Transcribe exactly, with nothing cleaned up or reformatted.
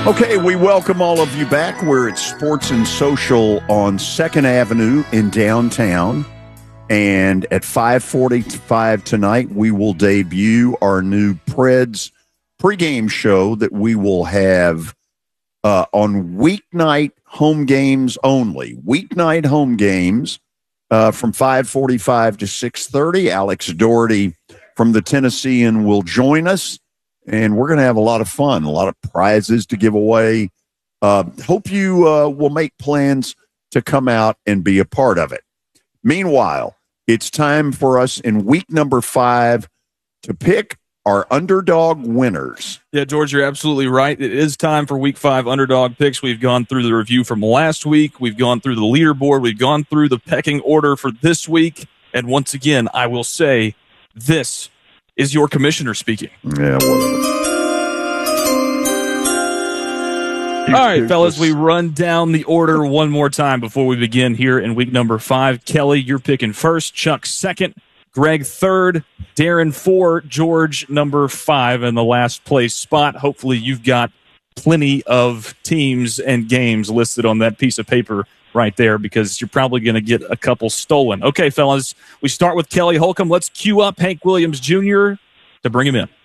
Okay, we welcome all of you back. We're at Sports and Social on second Avenue in downtown. And at five forty-five tonight, we will debut our new Preds pregame show that we will have uh, on weeknight home games only. Weeknight home games uh, from five forty-five to six thirty. Alex Doherty from the Tennessean will join us. And we're going to have a lot of fun, a lot of prizes to give away. Uh, hope you uh, will make plans to come out and be a part of it. Meanwhile, it's time for us in week number five to pick our underdog winners. Yeah, George, you're absolutely right. It is time for week five underdog picks. We've gone through the review from last week. We've gone through the leaderboard. We've gone through the pecking order for this week. And once again, I will say this is your commissioner speaking. Yeah, whatever. All right, fellas, we run down the order one more time before we begin here in week number five. Kelly, you're picking first, Chuck second, Greg third, Darren four, George number five in the last place spot. Hopefully you've got plenty of teams and games listed on that piece of paper right there, because you're probably going to get a couple stolen. Okay, fellas, we start with Kelly Holcomb. Let's cue up Hank Williams Junior to bring him in.